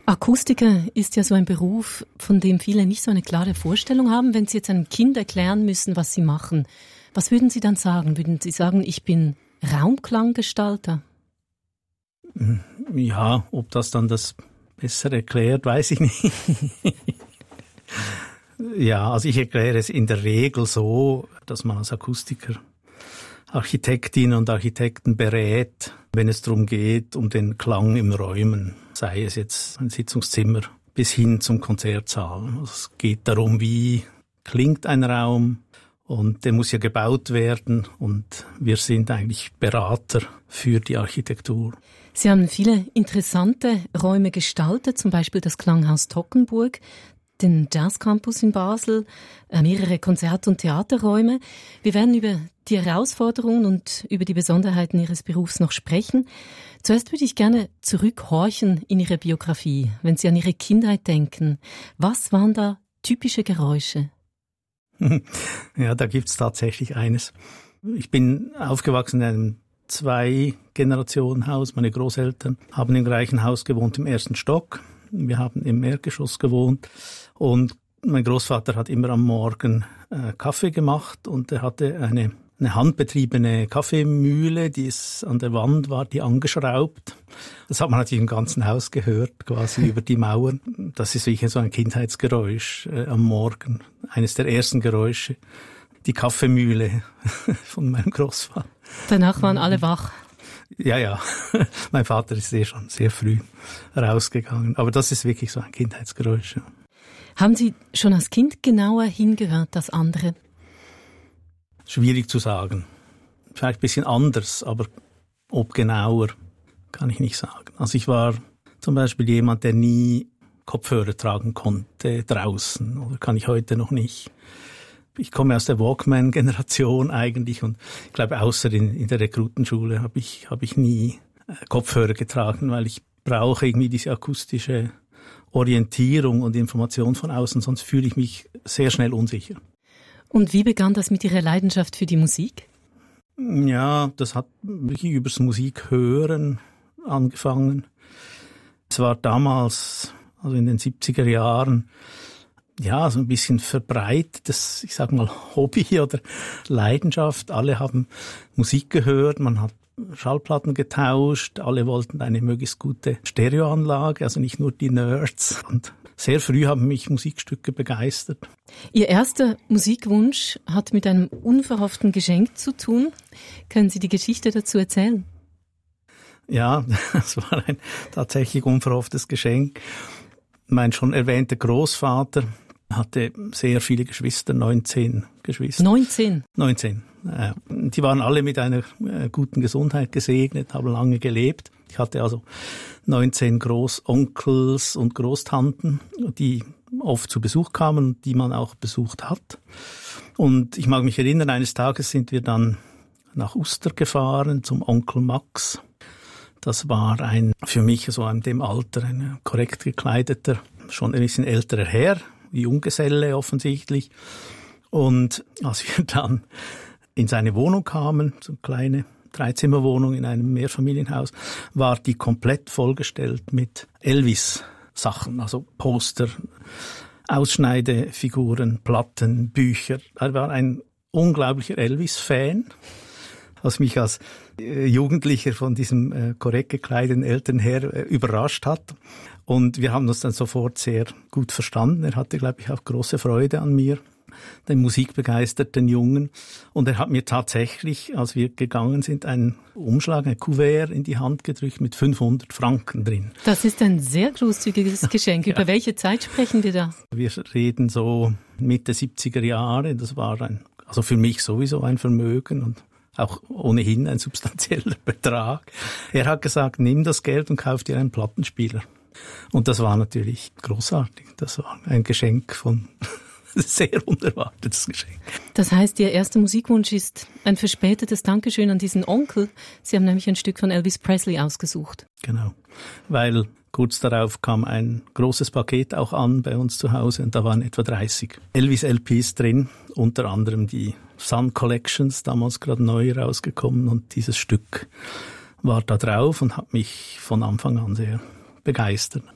Akustiker ist ja so ein Beruf, von dem viele nicht so eine klare Vorstellung haben. Wenn Sie jetzt einem Kind erklären müssen, was Sie machen, was würden Sie dann sagen? Würden Sie sagen, ich bin Raumklanggestalter? Ja, ob das dann das besser erklärt, weiß ich nicht. Ja, also ich erkläre es in der Regel so, dass man als Akustiker Architektinnen und Architekten berät, wenn es darum geht, um den Klang im Räumen, sei es jetzt ein Sitzungszimmer bis hin zum Konzertsaal. Also es geht darum, wie klingt ein Raum, und der muss ja gebaut werden, und wir sind eigentlich Berater für die Architektur. Sie haben viele interessante Räume gestaltet, zum Beispiel das Klanghaus Toggenburg, den Jazzcampus in Basel, mehrere Konzert- und Theaterräume. Wir werden über die Herausforderungen und über die Besonderheiten Ihres Berufs noch sprechen. Zuerst würde ich gerne zurückhorchen in Ihre Biografie, wenn Sie an Ihre Kindheit denken. Was waren da typische Geräusche? Ja, da gibt's tatsächlich eines. Ich bin aufgewachsen in einem 2-Generationen-Haus. Meine Großeltern haben im gleichen Haus gewohnt, im 1. Stock. Wir haben im Erdgeschoss gewohnt. Und mein Großvater hat immer am Morgen Kaffee gemacht, und er hatte eine handbetriebene Kaffeemühle, die es an der Wand war, die angeschraubt. Das hat man natürlich im ganzen Haus gehört, quasi über die Mauern. Das ist wirklich so ein Kindheitsgeräusch am Morgen. Eines der ersten Geräusche. Die Kaffeemühle von meinem Großvater. Danach waren alle wach. Ja. Mein Vater ist schon sehr früh rausgegangen. Aber das ist wirklich so ein Kindheitsgeräusch. Ja. Haben Sie schon als Kind genauer hingehört als andere? Schwierig zu sagen. Vielleicht ein bisschen anders, aber ob genauer, kann ich nicht sagen. Also ich war zum Beispiel jemand, der nie Kopfhörer tragen konnte draußen, oder kann ich heute noch nicht. Ich komme aus der Walkman-Generation eigentlich, und ich glaube, außer in der Rekrutenschule habe ich nie Kopfhörer getragen, weil ich brauche irgendwie diese akustische Orientierung und Information von außen, sonst fühle ich mich sehr schnell unsicher. Und wie begann das mit Ihrer Leidenschaft für die Musik? Ja, das hat wirklich übers Musikhören angefangen. Es war damals, also in den 70er Jahren, ja, so ein bisschen verbreitetes, ich sag mal, Hobby oder Leidenschaft. Alle haben Musik gehört, man hat Schallplatten getauscht, alle wollten eine möglichst gute Stereoanlage, also nicht nur die Nerds. Und sehr früh haben mich Musikstücke begeistert. Ihr erster Musikwunsch hat mit einem unverhofften Geschenk zu tun. Können Sie die Geschichte dazu erzählen? Ja, das war ein tatsächlich unverhofftes Geschenk. Mein schon erwähnter Großvater hatte sehr viele Geschwister, 19 Geschwister. 19? 19. Die waren alle mit einer guten Gesundheit gesegnet, haben lange gelebt. Ich hatte also 19 Großonkels und Großtanten, die oft zu Besuch kamen und die man auch besucht hat. Und ich mag mich erinnern, eines Tages sind wir dann nach Uster gefahren zum Onkel Max. Das war für mich so in dem Alter ein korrekt gekleideter, schon ein bisschen älterer Herr, Junggeselle offensichtlich. Und als wir dann in seine Wohnung kamen, so eine kleine 3-Zimmer-Wohnung in einem Mehrfamilienhaus, war die komplett vollgestellt mit Elvis-Sachen, also Poster, Ausschneidefiguren, Platten, Bücher. Er war ein unglaublicher Elvis-Fan, was mich als Jugendlicher von diesem korrekt gekleideten Elternherr überrascht hat. Und wir haben uns dann sofort sehr gut verstanden. Er hatte, glaube ich, auch große Freude an mir, den musikbegeisterten Jungen. Und er hat mir tatsächlich, als wir gegangen sind, einen Umschlag, ein Kuvert in die Hand gedrückt mit 500 Franken drin. Das ist ein sehr großzügiges Geschenk. Über welche Zeit sprechen wir da? Wir reden so Mitte 70er Jahre. Das war also für mich sowieso ein Vermögen und auch ohnehin ein substanzieller Betrag. Er hat gesagt, nimm das Geld und kauf dir einen Plattenspieler. Und das war natürlich großartig. Das war ein Geschenk sehr unerwartetes Geschenk. Das heißt, Ihr erster Musikwunsch ist ein verspätetes Dankeschön an diesen Onkel. Sie haben nämlich ein Stück von Elvis Presley ausgesucht. Genau, weil kurz darauf kam ein großes Paket auch an bei uns zu Hause und da waren etwa 30 Elvis-LPs drin, unter anderem die Sun Collections, damals gerade neu rausgekommen, und dieses Stück war da drauf und hat mich von Anfang an sehr begeistert.